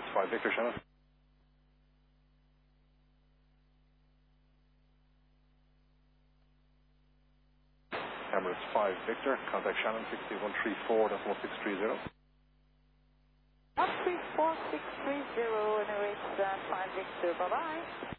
5 Victor, Shannon. Emirates 5 Victor, contact Shannon 60134, that's 1630. 134630, Emirates 5 Victor, bye-bye.